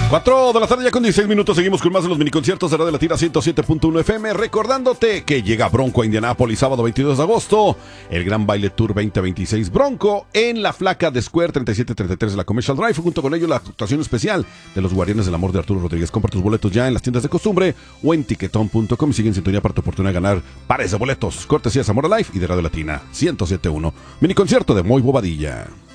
4 de la tarde ya con 16 minutos. Seguimos con más de los miniconciertos de Radio Latina 107.1 FM. Recordándote que llega Bronco a Indianápolis sábado 22 de agosto. El Gran Baile Tour 2026 Bronco en la Flaca de Square 3733 de la Commercial Drive. Junto con ello la actuación especial de los Guardianes del Amor de Arturo Rodríguez. Compra tus boletos ya en las tiendas de costumbre o en tiquetón.com. Sigue en sintonía para tu oportunidad de ganar pares de boletos. Cortesía Zamora Life y de Radio Latina 107.1. Miniconcierto de Moy Bobadilla.